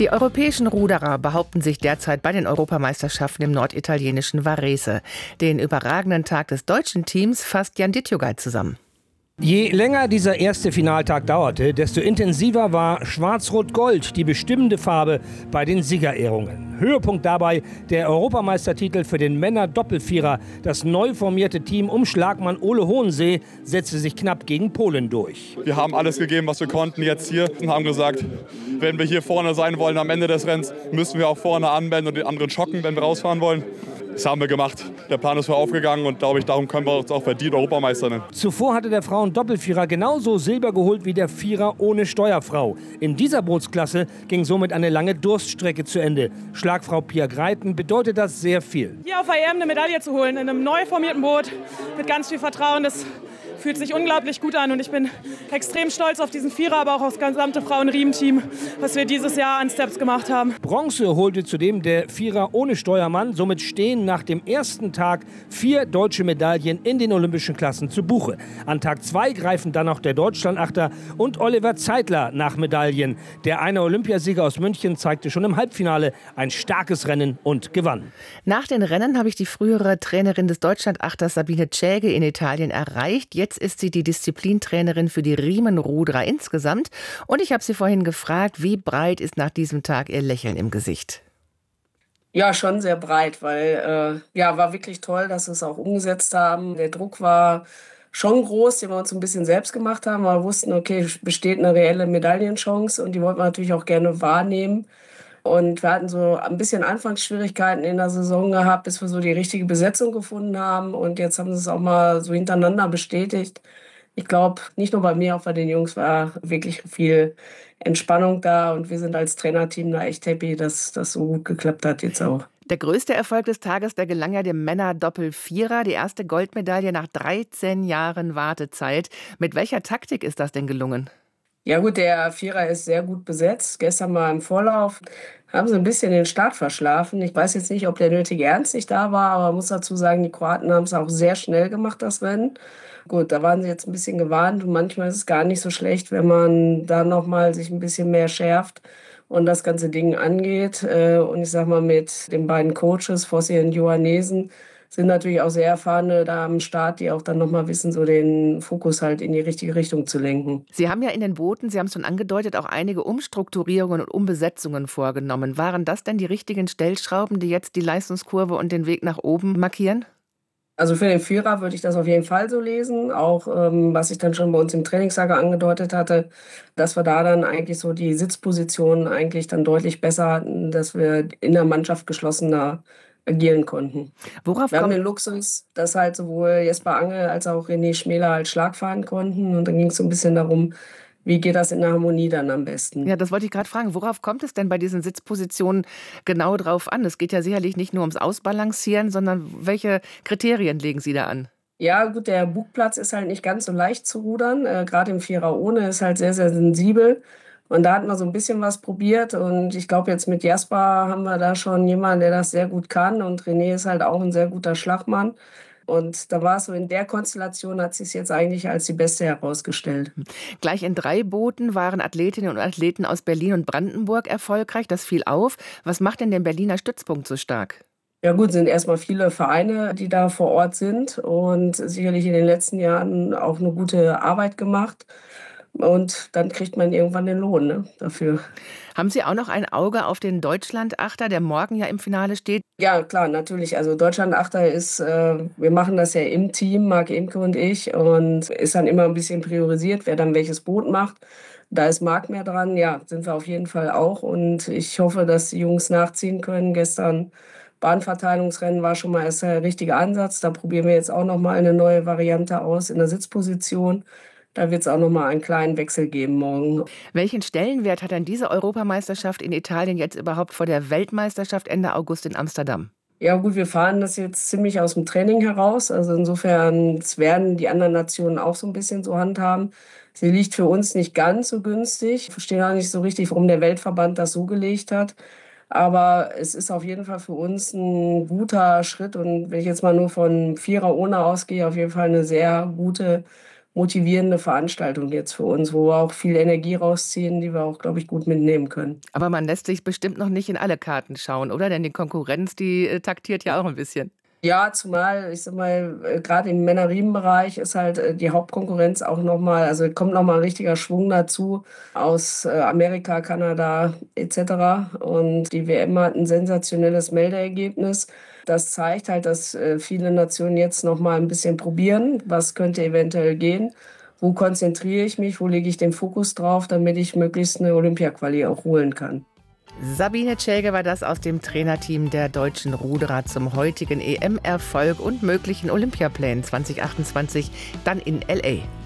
Die europäischen Ruderer behaupten sich derzeit bei den Europameisterschaften im norditalienischen Varese. Den überragenden Tag des deutschen Teams fasst Jan Dittjugay zusammen. Je länger dieser erste Finaltag dauerte, desto intensiver war Schwarz-Rot-Gold die bestimmende Farbe bei den Siegerehrungen. Höhepunkt dabei der Europameistertitel für den Männer-Doppelvierer. Das neu formierte Team um Schlagmann Ole Hohensee setzte sich knapp gegen Polen durch. Wir haben alles gegeben, was wir konnten jetzt hier und haben gesagt, wenn wir hier vorne sein wollen am Ende des Rennens, müssen wir auch vorne anmelden und den anderen schocken, wenn wir rausfahren wollen. Das haben wir gemacht. Der Plan ist aufgegangen und glaube ich, darum können wir uns auch verdient Europameister nennen. Zuvor hatte der Frauen-Doppelvierer genauso Silber geholt wie der Vierer ohne Steuerfrau. In dieser Bootsklasse ging somit eine lange Durststrecke zu Ende. Schlagfrau Pia Greiten bedeutet das sehr viel. Hier auf EM eine Medaille zu holen, in einem neu formierten Boot mit ganz viel Vertrauen, das fühlt sich unglaublich gut an und ich bin extrem stolz auf diesen Vierer, aber auch auf das gesamte Frauen-Riemen-Team, was wir dieses Jahr an Steps gemacht haben. Bronze holte zudem der Vierer ohne Steuermann. Somit stehen nach dem ersten Tag 4 deutsche Medaillen in den olympischen Klassen zu Buche. An Tag 2 greifen dann auch der Deutschlandachter und Oliver Zeitler nach Medaillen. Der eine Olympiasieger aus München zeigte schon im Halbfinale ein starkes Rennen und gewann. Nach den Rennen habe ich die frühere Trainerin des Deutschlandachters Sabine Tschäge in Italien erreicht. Jetzt ist sie die Disziplintrainerin für die Riemenruderer insgesamt. Und ich habe sie vorhin gefragt, wie breit ist nach diesem Tag ihr Lächeln im Gesicht? Ja, schon sehr breit, weil war wirklich toll, dass wir es auch umgesetzt haben. Der Druck war schon groß, den wir uns ein bisschen selbst gemacht haben. Wir wussten, okay, besteht eine reelle Medaillenchance und die wollten wir natürlich auch gerne wahrnehmen. Und wir hatten so ein bisschen Anfangsschwierigkeiten in der Saison gehabt, bis wir so die richtige Besetzung gefunden haben. Und jetzt haben sie es auch mal so hintereinander bestätigt. Ich glaube, nicht nur bei mir, auch bei den Jungs war wirklich viel Entspannung da. Und wir sind als Trainerteam da echt happy, dass das so gut geklappt hat jetzt auch. Der größte Erfolg des Tages, der gelang ja dem Männer-Doppelvierer. Die erste Goldmedaille nach 13 Jahren Wartezeit. Mit welcher Taktik ist das denn gelungen? Ja gut, der Vierer ist sehr gut besetzt. Gestern mal im Vorlauf haben sie ein bisschen den Start verschlafen. Ich weiß jetzt nicht, ob der nötige Ernst nicht da war, aber man muss dazu sagen, die Kroaten haben es auch sehr schnell gemacht, das Rennen. Gut, da waren sie jetzt ein bisschen gewarnt und manchmal ist es gar nicht so schlecht, wenn man da nochmal sich ein bisschen mehr schärft und das ganze Ding angeht. Und ich sag mal, mit den beiden Coaches, Fossi und Johannesen, sind natürlich auch sehr erfahrene da am Start, die auch dann nochmal wissen, so den Fokus halt in die richtige Richtung zu lenken. Sie haben ja in den Booten, Sie haben es schon angedeutet, auch einige Umstrukturierungen und Umbesetzungen vorgenommen. Waren das denn die richtigen Stellschrauben, die jetzt die Leistungskurve und den Weg nach oben markieren? Also für den Vierer würde ich das auf jeden Fall so lesen. Auch was ich dann schon bei uns im Trainingslager angedeutet hatte, dass wir da dann eigentlich so die Sitzpositionen eigentlich dann deutlich besser hatten, dass wir in der Mannschaft geschlossener agieren konnten. Wir haben den Luxus, dass halt sowohl Jesper Angel als auch René Schmäler als Schlag fahren konnten. Und dann ging es so ein bisschen darum, wie geht das in der Harmonie dann am besten? Ja, das wollte ich gerade fragen. Worauf kommt es denn bei diesen Sitzpositionen genau drauf an? Es geht ja sicherlich nicht nur ums Ausbalancieren, sondern welche Kriterien legen Sie da an? Ja, gut, der Bugplatz ist halt nicht ganz so leicht zu rudern. Gerade im Vierer ohne ist halt sehr, sehr sensibel. Und da hatten wir so ein bisschen was probiert. Und ich glaube, jetzt mit Jasper haben wir da schon jemanden, der das sehr gut kann. Und René ist halt auch ein sehr guter Schlagmann. Und da war es so, in der Konstellation hat sich jetzt eigentlich als die beste herausgestellt. Gleich in 3 Booten waren Athletinnen und Athleten aus Berlin und Brandenburg erfolgreich. Das fiel auf. Was macht denn den Berliner Stützpunkt so stark? Ja gut, sind erstmal viele Vereine, die da vor Ort sind und sicherlich in den letzten Jahren auch eine gute Arbeit gemacht. Und dann kriegt man irgendwann den Lohn dafür. Haben Sie auch noch ein Auge auf den Deutschlandachter, der morgen ja im Finale steht? Ja, klar, natürlich. Also Deutschlandachter ist, wir machen das ja im Team, Marc Imke und ich, und ist dann immer ein bisschen priorisiert, wer dann welches Boot macht. Da ist Marc mehr dran, ja, sind wir auf jeden Fall auch. Und ich hoffe, dass die Jungs nachziehen können. Gestern Bahnverteilungsrennen war schon mal erst der richtige Ansatz. Da probieren wir jetzt auch noch mal eine neue Variante aus in der Sitzposition. Da wird es auch noch mal einen kleinen Wechsel geben morgen. Welchen Stellenwert hat denn diese Europameisterschaft in Italien jetzt überhaupt vor der Weltmeisterschaft Ende August in Amsterdam? Ja gut, wir fahren das jetzt ziemlich aus dem Training heraus. Also insofern werden die anderen Nationen auch so ein bisschen so handhaben. Sie liegt für uns nicht ganz so günstig. Ich verstehe auch nicht so richtig, warum der Weltverband das so gelegt hat. Aber es ist auf jeden Fall für uns ein guter Schritt. Und wenn ich jetzt mal nur von Vierer ohne ausgehe, auf jeden Fall eine sehr gute motivierende Veranstaltung jetzt für uns, wo wir auch viel Energie rausziehen, die wir auch, glaube ich, gut mitnehmen können. Aber man lässt sich bestimmt noch nicht in alle Karten schauen, oder? Denn die Konkurrenz, die taktiert ja auch ein bisschen. Ja, zumal, ich sag mal, gerade im Männer-Riemen-Bereich ist halt die Hauptkonkurrenz auch nochmal, also kommt nochmal ein richtiger Schwung dazu aus Amerika, Kanada etc. Und die WM hat ein sensationelles Meldeergebnis. Das zeigt halt, dass viele Nationen jetzt nochmal ein bisschen probieren, was könnte eventuell gehen. Wo konzentriere ich mich, wo lege ich den Fokus drauf, damit ich möglichst eine Olympia-Quali auch holen kann. Sabine Tschelge war das aus dem Trainerteam der deutschen Ruderer zum heutigen EM-Erfolg und möglichen Olympiaplänen 2028 dann in L.A.